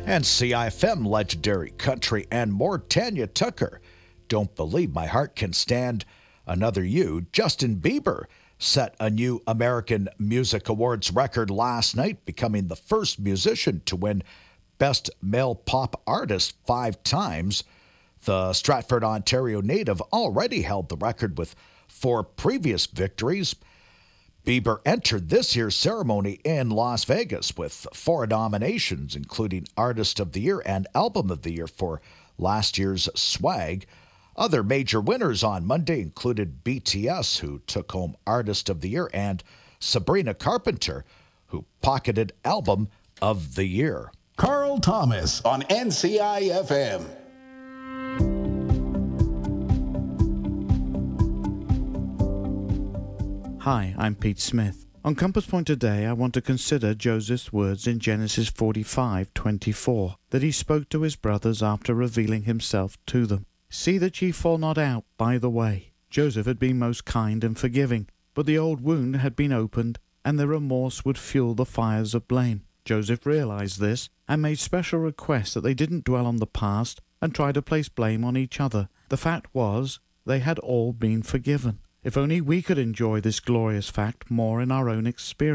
And CIFM legendary country and more Tanya Tucker. Don't believe my heart can stand another you. Justin Bieber set a new American Music Awards record last night, becoming the first musician to win Best Male Pop Artist 5 times. The Stratford, Ontario native already held the record with 4 previous victories. Bieber entered this year's ceremony in Las Vegas with 4 nominations, including Artist of the Year and Album of the Year for last year's Swag. Other major winners on Monday included BTS, who took home Artist of the Year, and Sabrina Carpenter, who pocketed Album of the Year. Carl Thomas on NCIFM. Hi, I'm Pete Smith. On Compass Point today, I want to consider Joseph's words in Genesis 45:24, that he spoke to his brothers after revealing himself to them. See that ye fall not out by the way. Joseph had been most kind and forgiving, but the old wound had been opened, and the remorse would fuel the fires of blame. Joseph realized this and made special requests that they didn't dwell on the past and try to place blame on each other. The fact was, they had all been forgiven. If only we could enjoy this glorious fact more in our own experience.